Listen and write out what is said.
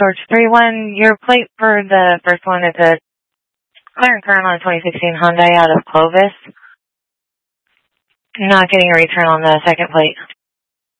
George 3-1. Your plate for the first one is a clear current on a 2016 Hyundai out of Clovis. Not getting a return on the second plate.